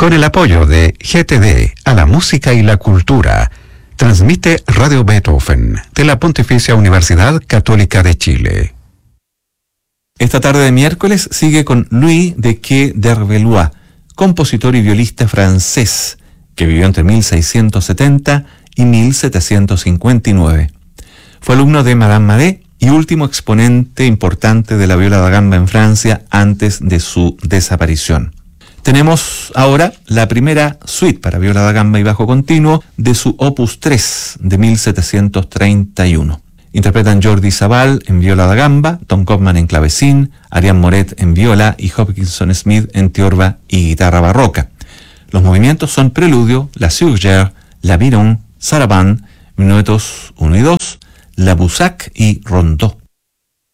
Con el apoyo de GTD a la música y la cultura, transmite Radio Beethoven de la Pontificia Universidad Católica de Chile. Esta tarde de miércoles sigue con Louis de Quai d'Hervelois, compositor y violista francés que vivió entre 1670 y 1759. Fue alumno de Madame Madé y último exponente importante de la viola da gamba en Francia antes de su desaparición. Tenemos ahora la primera suite para viola da gamba y bajo continuo de su Opus 3 de 1731. Interpretan Jordi Sabal en viola da gamba, Tom Kaufmann en clavecín, Ariane Moret en viola y Hopkinson Smith en tiorba y guitarra barroca. Los movimientos son preludio, la Suggère, la Viron, Sarabande, minuetos 1 y 2, la Boussac y Rondeau.